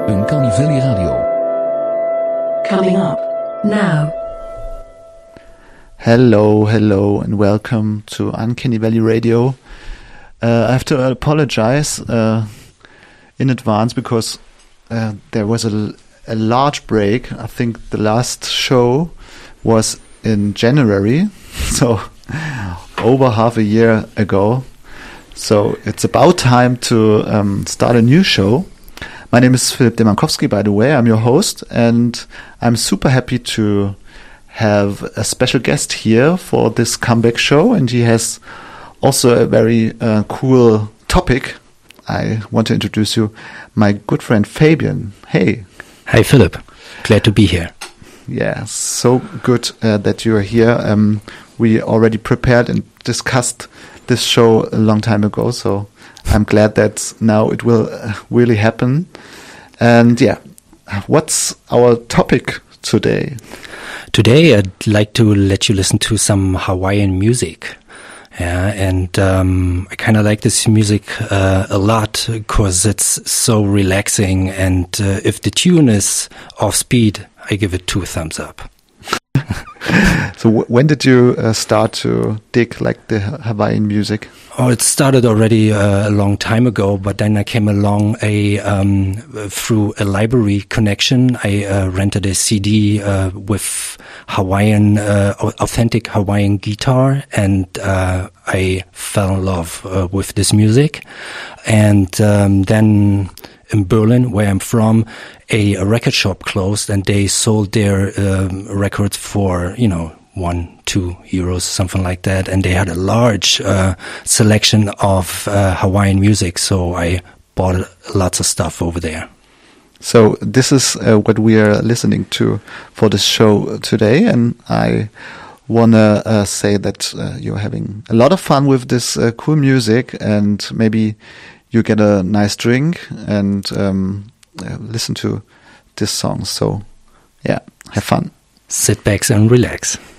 Uncanny Valley Radio. Coming up now. Hello, and welcome to Uncanny Valley Radio. I have to apologize in advance because there was a large break. I think the last show was in January, so over half a year ago. So it's about time to start a new show. My name is Philip Demankowski, by the way. I'm your host, and I'm super happy to have a special guest here for this comeback show, and he has also a very cool topic. I want to introduce you, my good friend Fabian. Hey. Hi, Philip. Glad to be here. Yeah, so good that you are here. We already prepared and discussed this show a long time ago, so I'm glad that now it will really happen. And yeah, what's our topic today? Today, I'd like to let you listen to some Hawaiian music. Yeah, and I kind of like this music a lot because it's so relaxing. And if the tune is off speed, I give it 2 thumbs up. So when did you start to dig like the Hawaiian music? Oh, it started already a long time ago, but then I came along through a library connection. I rented a CD with Hawaiian, authentic Hawaiian guitar, and I fell in love with this music. And then in Berlin, where I'm from, a record shop closed, and they sold their records for, 1-2 euros, something like that. And they had a large selection of Hawaiian music, so I bought lots of stuff over there. So this is what we are listening to for this show today, and I want to say that you're having a lot of fun with this cool music, and maybe you get a nice drink and listen to this song. So yeah, have fun. Sit back and relax.